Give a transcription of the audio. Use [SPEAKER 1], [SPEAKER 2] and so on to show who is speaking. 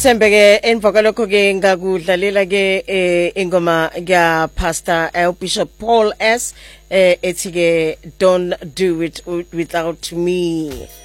[SPEAKER 1] Sembeke emva kwalokho ke ngakudlalela ke ingoma ya Pastor Bishop Paul S ethi ke don't do it without me.